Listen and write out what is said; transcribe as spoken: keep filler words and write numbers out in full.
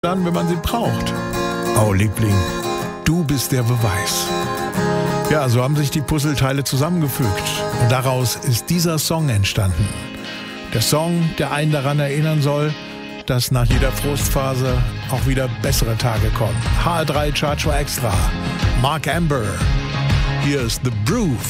dann, wenn man sie braucht. Oh, Liebling, du bist der Beweis. Ja, so haben sich die Puzzleteile zusammengefügt. Und daraus ist dieser Song entstanden. Der Song, der einen daran erinnern soll, dass nach jeder Frustphase auch wieder bessere Tage kommen. H R drei Chartshow Extra. Mark Amber. Hier ist The Groove.